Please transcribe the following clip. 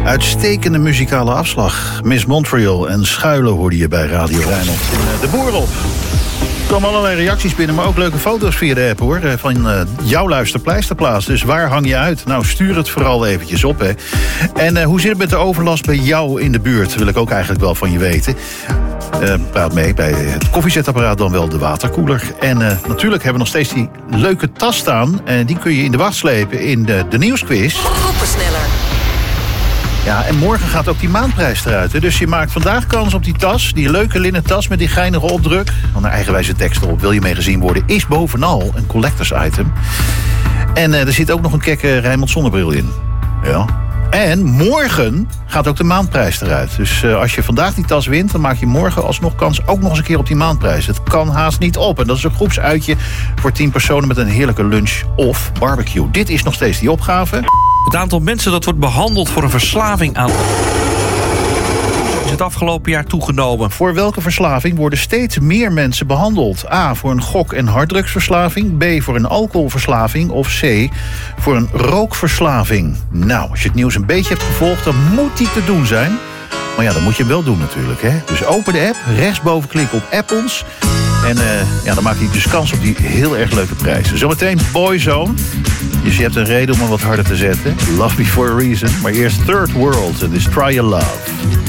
Uitstekende muzikale afslag. Miss Montreal en Schuilen hoorde je bij Radio Rijnmond. De boer op. Er komen allerlei reacties binnen, maar ook leuke foto's via de app, hoor. Van jouw luisterpleisterplaats. Dus waar hang je uit? Nou, stuur het vooral eventjes op, hè. En hoe zit het met de overlast bij jou in de buurt? Wil ik ook eigenlijk wel van je weten. Praat mee bij het koffiezetapparaat, dan wel de waterkoeler. En natuurlijk hebben we nog steeds die leuke tas staan. En die kun je in de wacht slepen in de nieuwsquiz. Groepensneller. Ja, en morgen gaat ook die maandprijs eruit. Hè? Dus je maakt vandaag kans op die tas, die leuke linnen tas met die geinige opdruk. Van een eigenwijze tekst erop, wil je mee gezien worden, is bovenal een collectors item. En er zit ook nog een kekke Rijnmond zonnebril in. Ja. En morgen gaat ook de maandprijs eruit. Dus als je vandaag die tas wint, dan maak je morgen alsnog kans ook nog eens een keer op die maandprijs. Het kan haast niet op. En dat is een groepsuitje voor 10 personen met een heerlijke lunch of barbecue. Dit is nog steeds die opgave. Het aantal mensen dat wordt behandeld voor een verslaving aan is het afgelopen jaar toegenomen. Voor welke verslaving worden steeds meer mensen behandeld? A, voor een gok- en harddrugsverslaving. B, voor een alcoholverslaving. Of C, voor een rookverslaving. Nou, als je het nieuws een beetje hebt gevolgd, dan moet die te doen zijn. Maar ja, dan moet je hem wel doen natuurlijk, hè. Dus open de app, rechtsboven klikken op App ons. En dan maak je dus kans op die heel erg leuke prijzen. Zometeen Boyzone. Dus je hebt een reden om hem wat harder te zetten. Love Me For A Reason. Maar eerst Third World. Het is Try Your Love.